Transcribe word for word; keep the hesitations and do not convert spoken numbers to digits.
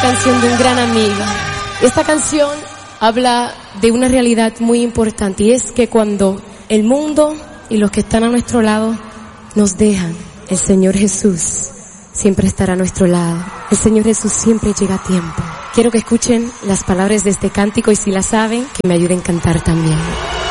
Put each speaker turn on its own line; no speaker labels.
canción de un gran amigo. Esta canción habla de una realidad muy importante, y es que cuando el mundo y los que están a nuestro lado nos dejan, el Señor Jesús siempre estará a nuestro lado. El Señor Jesús siempre llega a tiempo. Quiero que escuchen las palabras de este cántico, y si la saben, que me ayuden a cantar también.